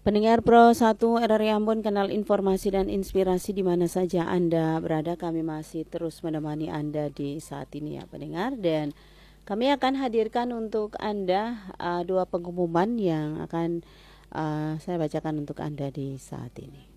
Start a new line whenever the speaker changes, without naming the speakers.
Pendengar Pro 1 RRI Ambon, kanal informasi dan inspirasi di mana saja Anda berada, kami masih terus menemani Anda di saat ini ya pendengar, dan kami akan hadirkan untuk Anda dua pengumuman yang akan saya bacakan untuk Anda di saat ini.